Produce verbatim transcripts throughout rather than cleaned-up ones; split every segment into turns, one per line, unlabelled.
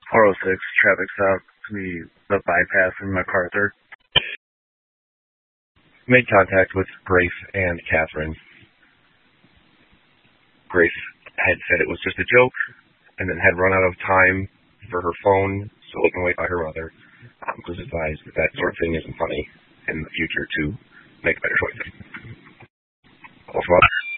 four oh six, traffic stop to be the bypass in MacArthur.
Made contact with Grace and Catherine. Grace had said it was just a joke and then had run out of time for her phone, so taken away by her mother. Um, was advised that that sort of thing isn't funny in the future to make better choices. Also,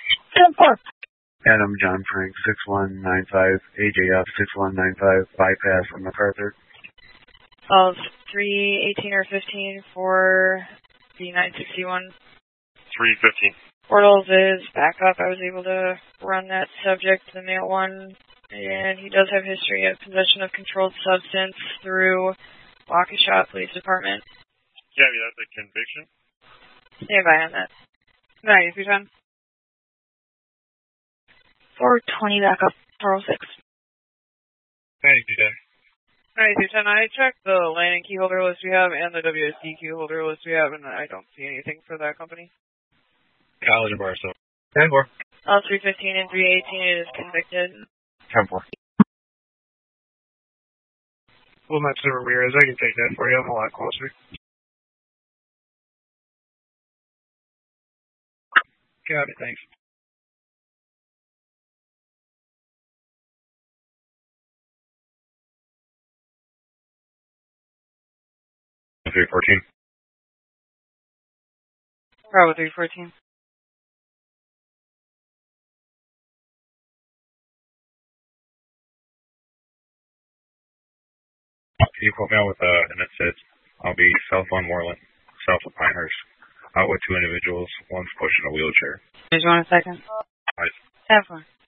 Adam John Frank, six one nine five, A J F six one nine five, bypass from MacArthur.
Of three eighteen or fifteen for the nine sixty-one.
three fifteen.
Portals is back up. I was able to run that subject to the male one, and he does have history of possession of controlled substance through Waukesha Police Department.
Yeah, that's a conviction.
Stand by on that. Nine, if you're done. four twenty back up, four oh six.
Thank you, Dan.
Alright, two ten, I checked the landing key holder list we have and the W S D key holder list we have, and I don't see anything for that company.
College of Barstow. ten four.
L three fifteen and three eighteen, it is convicted.
ten four. Well, that's super weird. I can take that for you. I'm a lot closer. Got it, thanks.
three fourteen.
Bravo three fourteen.
Can you quote me out with uh, and it says, I'll be south on Moreland, south of Pinehurst. Out with two individuals, one's pushing a wheelchair.
Did you want a second?
Right.
ten four.